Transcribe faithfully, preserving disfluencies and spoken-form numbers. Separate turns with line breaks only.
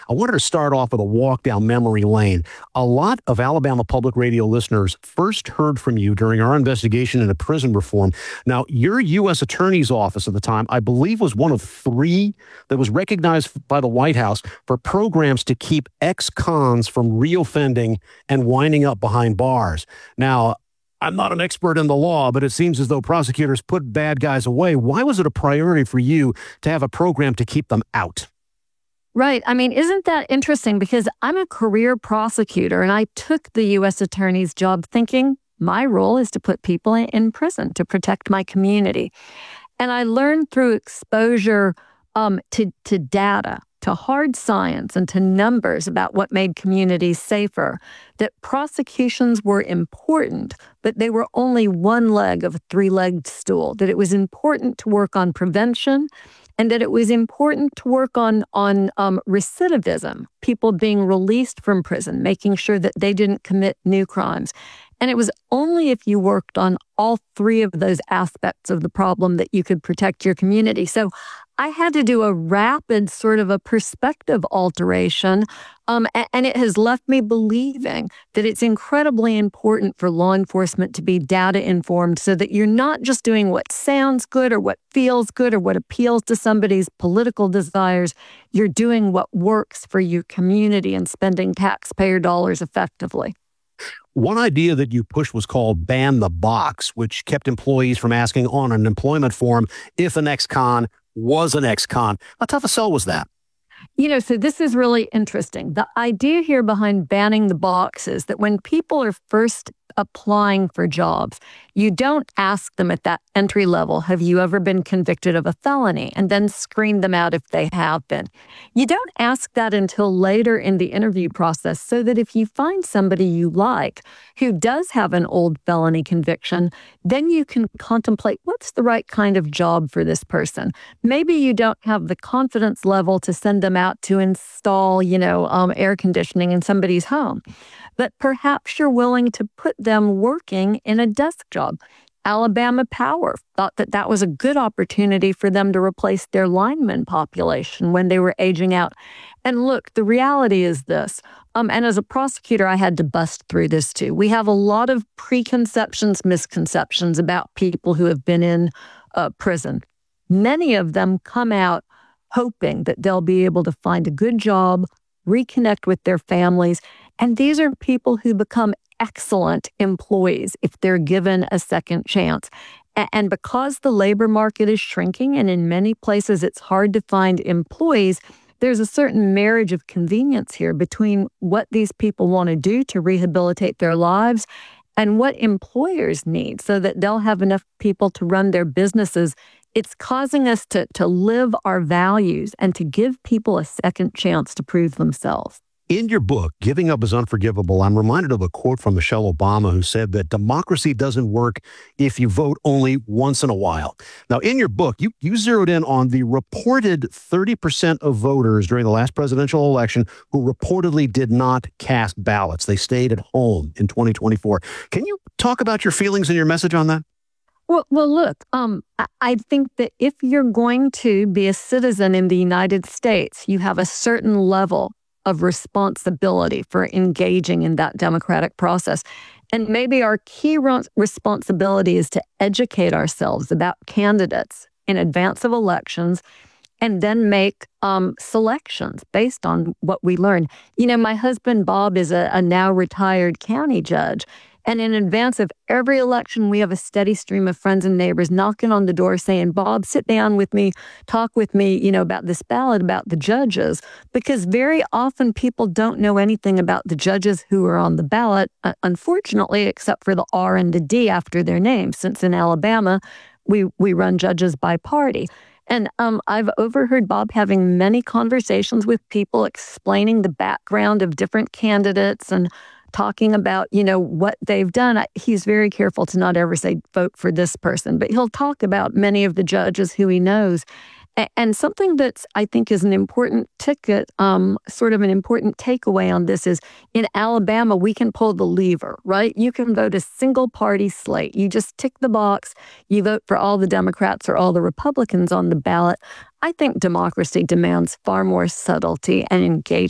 I wanted to start off with a walk down memory lane. A lot of Alabama Public Radio listeners first heard from you during our investigation into prison reform. Now, your U S Attorney's Office at the time, I believe, was one of three that was recognized by the White House for programs to keep ex-cons from reoffending and winding up behind bars. Now, I'm not an expert in the law, but it seems as though prosecutors put bad guys away. Why was it a priority for you to have a program to keep them out?
Right. I mean, isn't that interesting? Because I'm a career prosecutor and I took the U S attorney's job thinking my role is to put people in prison to protect my community. And I learned through exposure um, to, to data, to hard science, and to numbers about what made communities safer, that prosecutions were important, but they were only one leg of a three-legged stool, that it was important to work on prevention, and that it was important to work on, on um, recidivism, people being released from prison, making sure that they didn't commit new crimes. And it was only if you worked on all three of those aspects of the problem that you could protect your community. So I had to do a rapid sort of a perspective alteration, um, and it has left me believing that it's incredibly important for law enforcement to be data informed so that you're not just doing what sounds good or what feels good or what appeals to somebody's political desires. You're doing what works for your community and spending taxpayer dollars effectively.
One idea that you pushed was called Ban the Box, which kept employees from asking on an employment form if an ex-con was an ex-con. How tough a sell was that?
You know, so this is really interesting. The idea here behind banning the box is that when people are first applying for jobs, you don't ask them at that entry level, have you ever been convicted of a felony? And then screen them out if they have been. You don't ask that until later in the interview process, so that if you find somebody you like who does have an old felony conviction, then you can contemplate what's the right kind of job for this person. Maybe you don't have the confidence level to send them out to install, you know, um, air conditioning in somebody's home, but perhaps you're willing to put them working in a desk job. Alabama Power thought that that was a good opportunity for them to replace their lineman population when they were aging out. And look, the reality is this, um, and as a prosecutor, I had to bust through this too. We have a lot of preconceptions, misconceptions about people who have been in uh, prison. Many of them come out hoping that they'll be able to find a good job, reconnect with their families, and these are people who become excellent employees if they're given a second chance. And because the labor market is shrinking and in many places it's hard to find employees, there's a certain marriage of convenience here between what these people want to do to rehabilitate their lives and what employers need so that they'll have enough people to run their businesses. It's causing us to, to live our values and to give people a second chance to prove themselves.
In your book, Giving Up is Unforgivable, I'm reminded of a quote from Michelle Obama, who said that democracy doesn't work if you vote only once in a while. Now, in your book, you, you zeroed in on the reported thirty percent of voters during the last presidential election who reportedly did not cast ballots. They stayed at home in twenty twenty-four. Can you talk about your feelings and your message on that?
Well, well, look, um, I think that if you're going to be a citizen in the United States, you have a certain level of responsibility for engaging in that democratic process. And maybe our key responsibility is to educate ourselves about candidates in advance of elections and then make um, selections based on what we learn. You know, my husband, Bob, is a, a now retired county judge. And in advance of every election, we have a steady stream of friends and neighbors knocking on the door saying, Bob, sit down with me, talk with me, you know, about this ballot, about the judges. Because very often people don't know anything about the judges who are on the ballot, uh, unfortunately, except for the R and the D after their names, since in Alabama, we, we run judges by party. And um, I've overheard Bob having many conversations with people explaining the background of different candidates and talking about, you know, what they've done. He's very careful to not ever say, vote for this person, but he'll talk about many of the judges who he knows. And something that's, I think, is an important ticket, um, sort of an important takeaway on this is in Alabama, we can pull the lever, right? You can vote a single party slate. You just tick the box. You vote for all the Democrats or all the Republicans on the ballot. I think democracy demands far more subtlety and engagement.